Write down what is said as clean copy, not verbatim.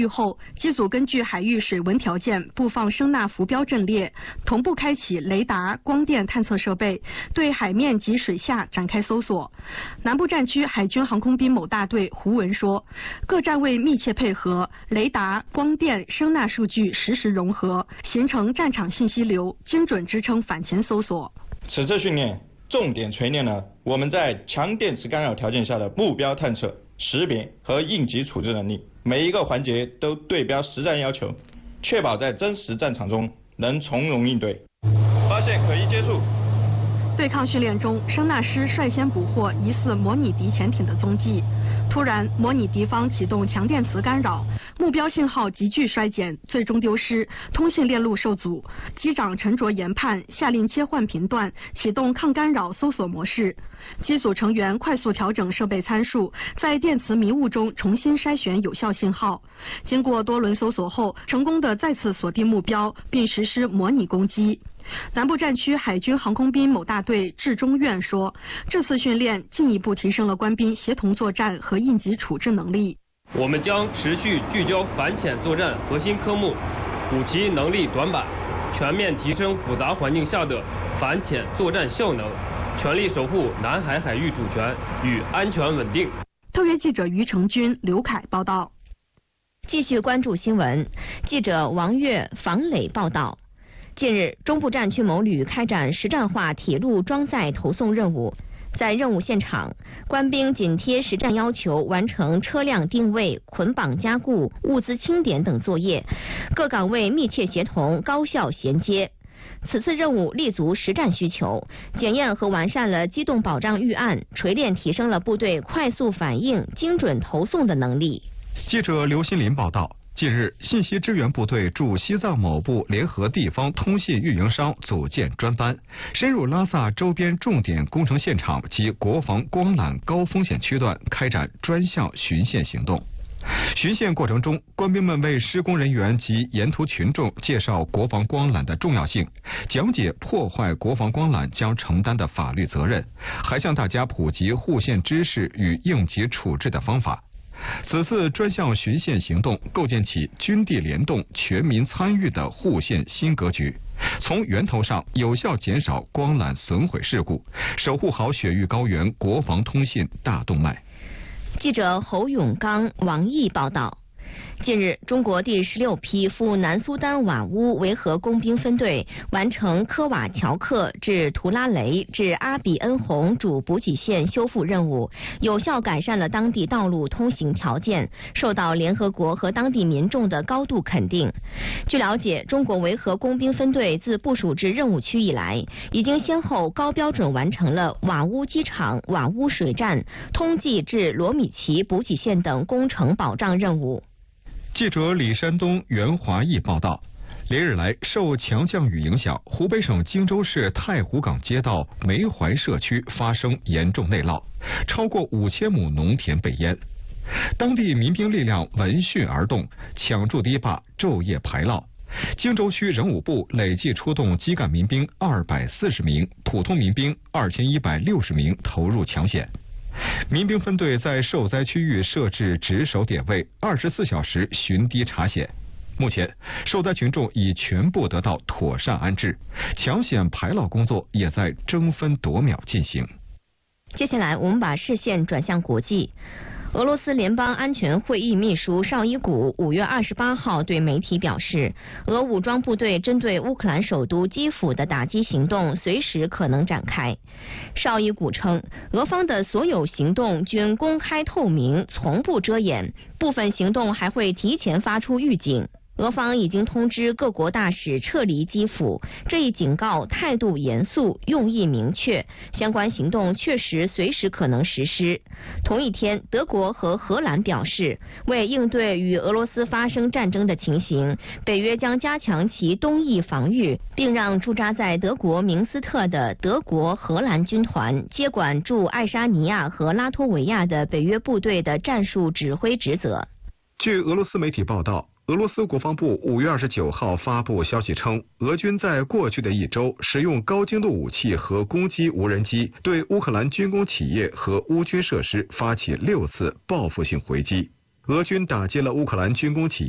域后，机组根据海域水文条件布放声呐浮标阵列，同步开启雷达、光电探测设备，对海面及水下展开搜索。南部战区海军航空兵某大队胡文说，各站位密切配合，雷达、光电、声呐数据实时融合，形成战场信息流，精准支撑反潜搜索。 此次训练重点锤炼了我们在强电磁干扰条件下的目标探测、识别和应急处置能力，每一个环节都对标实战要求，确保在真实战场中能从容应对。发现可疑接触。 对抗训练中，声呐师率先捕获疑似模拟敌潜艇的踪迹。突然，模拟敌方启动强电磁干扰，目标信号急剧衰减，最终丢失，通信链路受阻。机长沉着研判，下令切换频段，启动抗干扰搜索模式。机组成员快速调整设备参数，在电磁迷雾中重新筛选有效信号。经过多轮搜索后，成功的再次锁定目标，并实施模拟攻击。南部战区海军航空兵某大队至中院说，这次训练进一步提升了官兵协同作战和应急处置能力。 我们将持续聚焦反潜作战核心科目，补齐能力短板，全面提升复杂环境下的反潜作战效能，全力守护南海海域主权与安全稳定。 特约记者于成军、刘凯报道。 继续关注新闻，记者王悦、房磊报道。近日，中部战区某旅开展实战化铁路装载投送任务。在任务现场，官兵紧贴实战要求完成车辆定位、捆绑加固、物资清点等作业，各岗位密切协同，高效衔接。此次任务立足实战需求，检验和完善了机动保障预案，锤炼提升了部队快速反应、精准投送的能力。 记者刘新林报道。近日，信息支援部队驻西藏某部联合地方通信运营商组建专班，深入拉萨周边重点工程现场及国防光缆高风险区段开展专项巡线行动。巡线过程中，官兵们为施工人员及沿途群众介绍国防光缆的重要性，讲解破坏国防光缆将承担的法律责任，还向大家普及护线知识与应急处置的方法。此次专项巡线行动构建起军地联动、全民参与的护线新格局，从源头上有效减少光缆损毁事故，守护好雪域高原国防通信大动脉。 记者侯永刚、王毅报道。近日，中国第16批赴南苏丹瓦乌维和工兵分队完成科瓦乔克至图拉雷至阿比恩洪主补给线修复任务，有效改善了当地道路通行条件，受到联合国和当地民众的高度肯定。据了解，中国维和工兵分队自部署至任务区以来，已经先后高标准完成了瓦乌机场、瓦乌水站、通济至罗米奇补给线等工程保障任务。 记者李山东、袁华义报道，连日来受强降雨影响，湖北省荆州市太湖港街道梅怀社区发生严重内涝，超过5000亩农田被淹。当地民兵力量闻讯而动，抢筑堤坝，昼夜排涝。荆州区人武部累计出动基干民兵240名，普通民兵2160名投入抢险。民兵分队在受灾区域设置值守点位，24小时巡堤查险。目前，受灾群众已全部得到妥善安置，抢险排涝工作也在争分夺秒进行。 接下来，我们把视线转向国际。俄罗斯联邦安全会议秘书绍伊古5月28号对媒体表示，俄武装部队针对乌克兰首都基辅的打击行动随时可能展开。绍伊古称，俄方的所有行动均公开透明，从不遮掩，部分行动还会提前发出预警。俄方已经通知各国大使撤离基辅，这一警告态度严肃，用意明确，相关行动确实随时可能实施。同一天，德国和荷兰表示，为应对与俄罗斯发生战争的情形，北约将加强其东翼防御，并让驻扎在德国明斯特的德国、荷兰军团接管驻爱沙尼亚和拉脱维亚的北约部队的战术指挥职责。 据俄罗斯媒体报道，俄罗斯国防部5月29号发布消息称，俄军在过去的1周使用高精度武器和攻击无人机，对乌克兰军工企业和乌军设施发起6次报复性回击。俄军打击了乌克兰军工企